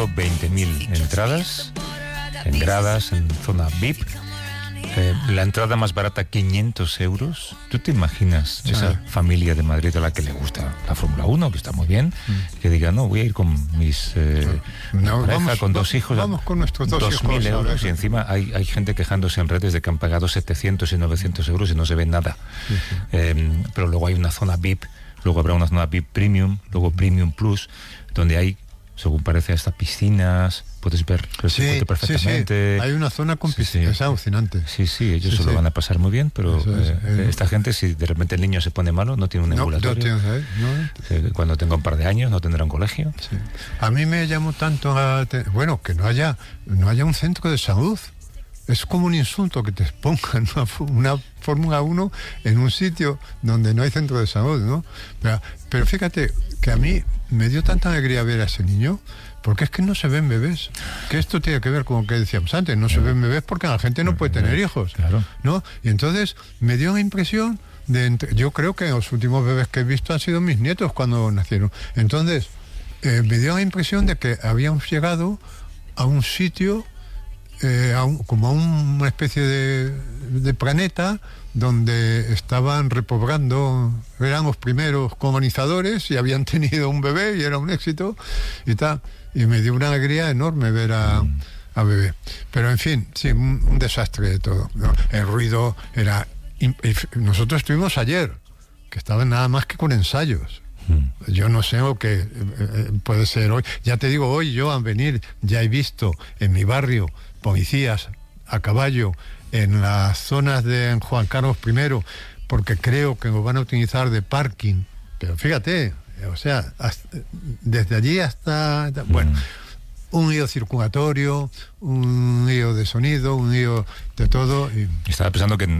120.000 entradas, en gradas, en zona VIP. La entrada más barata, 500 euros. ¿Tú te imaginas esa familia de Madrid a la que le gusta la Fórmula 1, que está muy bien, que diga, no, voy a ir con mis pareja, con dos hijos, vamos con nuestros 2.000 euros, y encima hay gente quejándose en redes de que han pagado 700 y 900 euros y no se ve nada. Pero luego hay una zona VIP, luego habrá una zona VIP Premium, luego Premium Plus, donde hay, según parece, hasta piscinas, puedes ver el circuito perfectamente. Sí. Hay una zona con piscinas, es alucinante. Sí, ellos se lo van a pasar muy bien, pero esta gente, si de repente el niño se pone malo, no tiene un ambulatorio. Cuando tenga un par de años no tendrá un colegio. Sí. A mí me llamó tanto que no haya un centro de salud. Es como un insulto que te pongan una Fórmula 1 en un sitio donde no hay centro de salud, ¿no? Pero fíjate que a mí me dio tanta alegría ver a ese niño, porque es que no se ven bebés. Que esto tiene que ver con lo que decíamos antes, no se ven bebés porque la gente no puede tener hijos, ¿no? Y entonces me dio la impresión yo creo que los últimos bebés que he visto han sido mis nietos cuando nacieron. Entonces me dio la impresión de que habíamos llegado a un sitio, como a una especie de planeta donde estaban repoblando, eran los primeros colonizadores y habían tenido un bebé y era un éxito y tal, y me dio una alegría enorme ver a bebé. Pero en fin, sí, un desastre de todo, ¿no? El ruido era... Nosotros estuvimos ayer, que estaban nada más que con ensayos. Yo no sé lo que puede ser hoy. Ya te digo, hoy yo al venir ya he visto en mi barrio policías a caballo en las zonas de Juan Carlos I, porque creo que lo van a utilizar de parking. Pero fíjate, o sea, desde allí hasta... Bueno, un lío circulatorio, un lío de sonido, un lío de todo. Estaba pensando que